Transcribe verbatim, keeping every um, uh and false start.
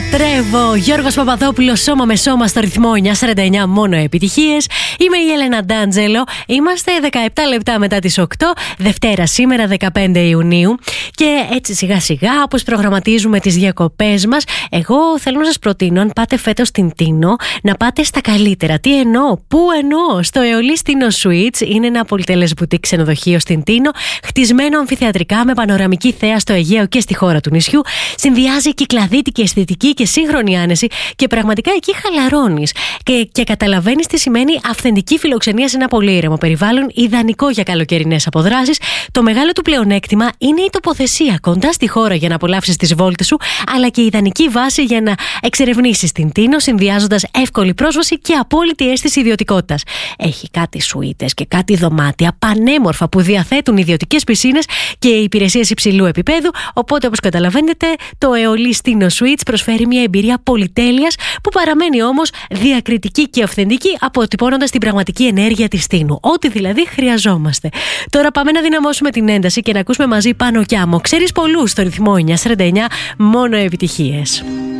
λατρεύω. Γιώργος Παπαδόπουλος, σώμα με σώμα στο ρυθμό εννιά σαράντα εννιά, μόνο επιτυχίες. Είμαι η Έλενα Ντάντζελο. Είμαστε δεκαεπτά λεπτά μετά τις οκτώ, Δευτέρα σήμερα δεκαπέντε Ιουνίου. Και έτσι σιγά σιγά, όπως προγραμματίζουμε τις διακοπές μας, εγώ θέλω να σας προτείνω, αν πάτε φέτος στην Τίνο, να πάτε στα καλύτερα. Τι εννοώ, πού εννοώ? Στο Αεολής Τίνο Suites. Είναι ένα πολυτελές μπουτίκ ξενοδοχείο στην Τίνο, χτισμένο αμφιθεατρικά με πανοραμική θέα στο Αιγαίο και στη χώρα του νησιού. Συνδυάζει κυκλαδίτικη αισθητική και σύγχρονη άνεση και πραγματικά εκεί χαλαρώνεις και, και καταλαβαίνεις τι σημαίνει αυθεντική φιλοξενία σε ένα πολύ ήρεμο περιβάλλον, ιδανικό για καλοκαιρινές αποδράσεις. Το μεγάλο του πλεονέκτημα είναι η τοποθεσία κοντά στη χώρα για να απολαύσεις τις βόλτες σου, αλλά και η ιδανική βάση για να εξερευνήσεις την Τίνο, συνδυάζοντας εύκολη πρόσβαση και απόλυτη αίσθηση ιδιωτικότητας. Έχει κάτι σουίτες και κάτι δωμάτια πανέμορφα που διαθέτουν ιδιωτικές πισίνες και υπηρεσίες υψηλού επίπεδου. Οπότε, όπως καταλαβαίνετε, το Αεολής Τίνο Suites προσφέρει μια εμπειρία πολυτέλειας που παραμένει όμως διακριτική και αυθεντική, αποτυπώνοντας την πραγματική ενέργεια της Τίνου. Ό,τι δηλαδή χρειαζόμαστε. Τώρα πάμε να δυναμώσουμε την ένταση και να ακούσουμε μαζί Πάνω κι Άμμο. Ξέρεις πολλούς στο ρυθμό εννιά σαράντα εννιά, μόνο επιτυχίες.